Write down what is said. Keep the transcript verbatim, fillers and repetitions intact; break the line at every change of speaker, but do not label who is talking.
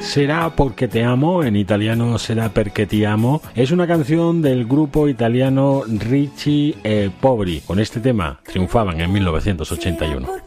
Será porque te amo, en italiano será perché ti amo, es una canción del grupo italiano Ricci e Poveri. Con este tema triunfaban en mil novecientos ochenta y uno.